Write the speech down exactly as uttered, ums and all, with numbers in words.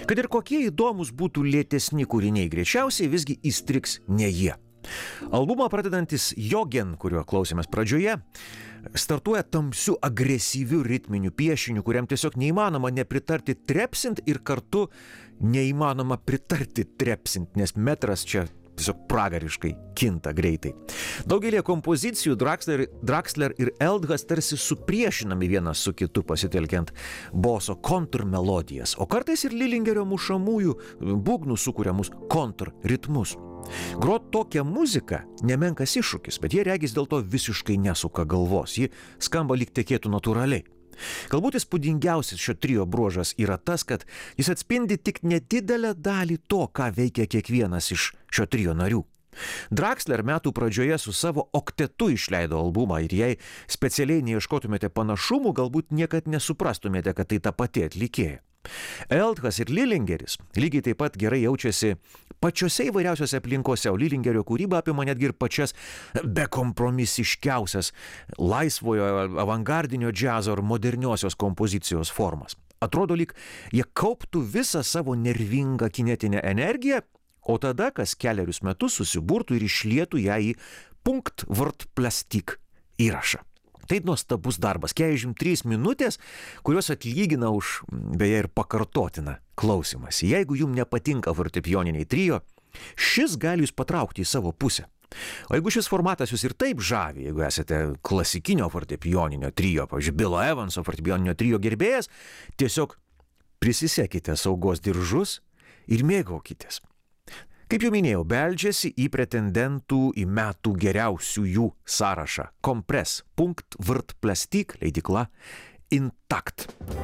Kad ir kokie įdomus būtų lėtesni kūriniai, greičiausiai visgi įstrigs ne jie. Albumą pradedantis Jogen, kuriuo klausėmės pradžioje, startuoja tamsiu agresyviu ritminiu piešiniu, kuriam tiesiog neįmanoma nepritarti trepsint ir kartu neįmanoma pritarti trepsint, nes metras čia tiesiog pragariškai kinta greitai. Daugelį kompozicijų Draxler, Draxler ir Eldhas tarsi supriešinami vienas su kitu pasitelkiant boso kontrmelodijas, o kartais ir Lillingerio mušamųjų būgnų sukuriamus kontrritmus. Grot tokią muziką nemenkas iššūkis, bet jie regis dėl to visiškai nesuka galvos, ji skamba lyg tekėtų natūraliai. Galbūt įspūdingiausias šio trio bruožas yra tas, kad jis atspindi tik nedidelę dalį to, ką veikia kiekvienas iš šio trio narių. Draxler metų pradžioje su savo oktetu išleido albumą ir jei specialiai neieškotumėte panašumų, galbūt niekad nesuprastumėte, kad tai ta pati atlikėja. Eldhas ir Lillingeris lygiai taip pat gerai jaučiasi pačiose įvairiausiose aplinkose, o Lillingerio kūryba apima netgi ir pačias bekompromisiškiausias laisvojo avangardinio džiazo ar moderniosios kompozicijos formas. Atrodo, lyg jie kauptų visą savo nervingą kinetinę energiją, o tada kas kelerius metus susiburtų ir išlietų ją į punkt vrt plastik įrašą. Tai nuostabus darbas, keturiasdešimt trys minutės, kurios atlygina už, beje, ir pakartotiną klausimąsi. Jeigu jums nepatinka fortepijoniniai trio, šis gali jūs patraukti į savo pusę. O jeigu šis formatas jūs ir taip žavi, jeigu esate klasikinio fortepijoninio trio, pavyzdžiui, Bilo Evanso fortepijoninio trio gerbėjas, tiesiog prisisekite saugos diržus ir mėgaukitės. Kaip jau minėjau, beldžiasi į pretendentų į metų geriausiųjų sąrašą. Kompres punkt vrt plastik leidykla Intakt.